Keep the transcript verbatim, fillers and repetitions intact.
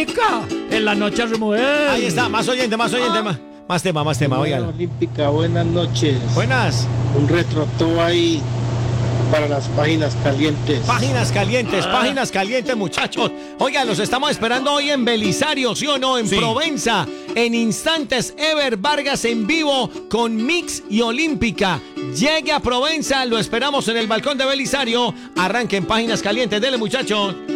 Olímpica en la noche Rumuel. Ahí está, más oyente, más oyente, Ah. más, más tema, más tema, Señora oigan. Olímpica, buenas noches. Buenas. Un retroto ahí para las páginas calientes. Páginas calientes, Ah. páginas calientes, muchachos. Oigan, los estamos esperando hoy en Belisario, ¿sí o no? En Sí. Provenza. En instantes, Ever Vargas en vivo con Mix y Olímpica. Llegue a Provenza, lo esperamos en el balcón de Belisario. Arranquen páginas calientes, dele, muchachos.